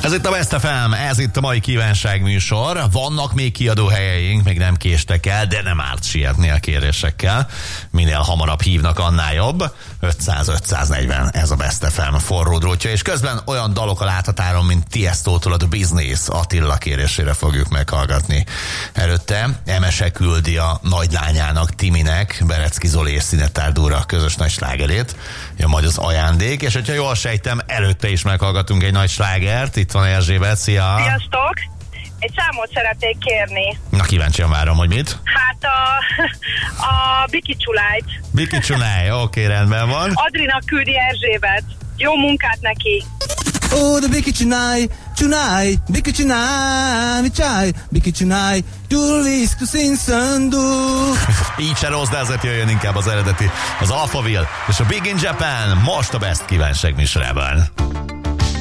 Ez itt a Best FM, ez itt a mai kívánságműsor. Vannak még kiadóhelyeink, még nem késtek el, de nem árt sietni a kérésekkel. Minél hamarabb hívnak, annál jobb. 500-540, ez a Best FM forró drótja, és közben olyan dalok a láthatáron, mint Tiesto-tól a The Business, Attila kérésére fogjuk meghallgatni. Előtte Emese küldi a nagylányának, Timinek, Berecki Zoli és Szinetár Dúra közös nagy slágerét. Jön majd az ajándék, és hogyha jól sejtem, előtte is meghallgatunk egy nagy slágert. Itt van Erzsébet, szia! Sziasztok! Egy számot szeretnék kérni. Na, kíváncsian várom, hogy mit? Hát a Biki Csulájt. Biki Csuláj, oké, rendben van. Adrinak küldi Erzsébet. Jó munkát neki! Oh, the Biki Csunai, Csunai, Biki Csunai, mi csaj, Biki Csunai, Gyulvisz, Kuszin Szandu. Így se rossz, de ezért jöjjön inkább az eredeti, az Alphaville és a Big in Japan, most a Best kívánság műsorában.